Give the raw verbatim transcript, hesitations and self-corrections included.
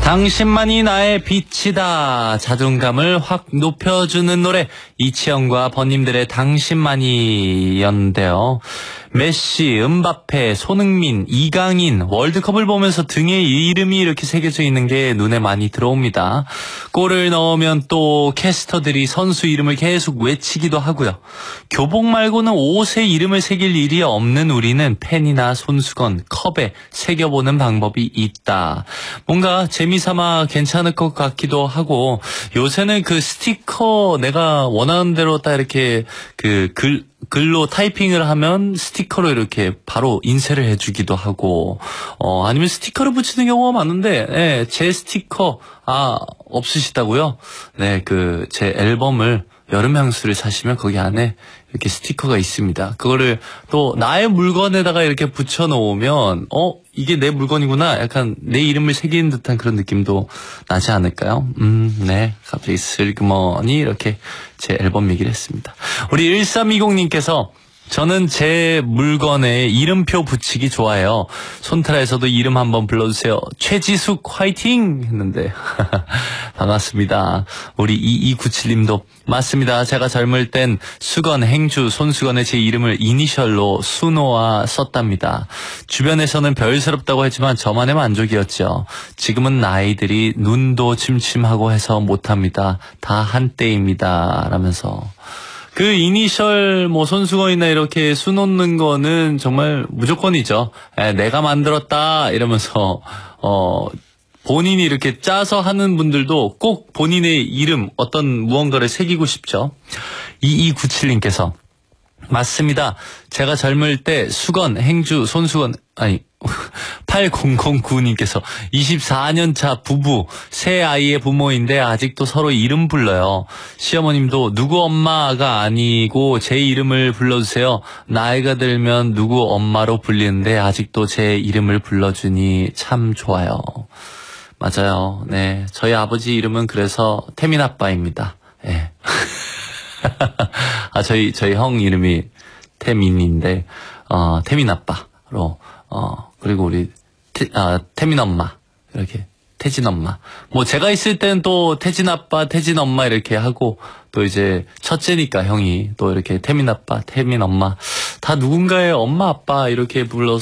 당신만이 나의 빛이다. 자존감을 확 높여주는 노래 이치현과 번님들의 당신만이였는데요. 메시, 음바페, 손흥민, 이강인 월드컵을 보면서 등에 이름이 이렇게 새겨져 있는 게 눈에 많이 들어옵니다. 골을 넣으면 또 캐스터들이 선수 이름을 계속 외치기도 하고요. 교복 말고는 옷에 이름을 새길 일이 없는 우리는 펜이나 손수건, 컵에 새겨보는 방법이 있다. 뭔가 재미삼아 괜찮을 것 같기도 하고, 요새는 그 스티커 내가 원하는 대로 딱 이렇게 그 글 글로 타이핑을 하면 스티커로 이렇게 바로 인쇄를 해주기도 하고, 어, 아니면 스티커를 붙이는 경우가 많은데, 네, 제 스티커, 아, 없으시다고요? 네, 그, 제 앨범을, 여름 향수를 사시면 거기 안에 이렇게 스티커가 있습니다. 그거를 또 나의 물건에다가 이렇게 붙여놓으면, 어, 이게 내 물건이구나. 약간 내 이름을 새기는 듯한 그런 느낌도 나지 않을까요? 음, 네. 갑자기 슬그머니 이렇게 제 앨범 얘기를 했습니다. 우리 일삼이공님께서 저는 제 물건에 이름표 붙이기 좋아해요. 손트라에서도 이름 한번 불러주세요. 최지숙 화이팅! 했는데 반갑습니다. 우리 이이구칠님도 맞습니다. 제가 젊을 땐 수건, 행주, 손수건에 제 이름을 이니셜로 수노아 썼답니다. 주변에서는 별스럽다고 했지만 저만의 만족이었죠. 지금은 아이들이 눈도 침침하고 해서 못합니다. 다 한때입니다. 라면서 그 이니셜 뭐 손수건이나 이렇게 수 놓는 거는 정말 무조건이죠. 에, 내가 만들었다 이러면서 어 본인이 이렇게 짜서 하는 분들도 꼭 본인의 이름 어떤 무언가를 새기고 싶죠. 이이구칠님께서 맞습니다. 제가 젊을 때 수건, 행주, 손수건 아니 팔공공구님께서 이십사 년 차 부부, 새 아이의 부모인데 아직도 서로 이름 불러요. 시어머님도 누구 엄마가 아니고 제 이름을 불러주세요. 나이가 들면 누구 엄마로 불리는데 아직도 제 이름을 불러주니 참 좋아요. 맞아요. 네, 저희 아버지 이름은 그래서 태민 아빠입니다. 네. 아, 저희 저희 형 이름이 태민인데 어, 태민 아빠로 어 그리고 우리 태, 아, 태민 엄마 이렇게 태진 엄마. 뭐 제가 있을 땐 또 태진 아빠, 태진 엄마 이렇게 하고 또 이제 첫째니까 형이 또 이렇게 태민 아빠, 태민 엄마 다 누군가의 엄마 아빠 이렇게 불러서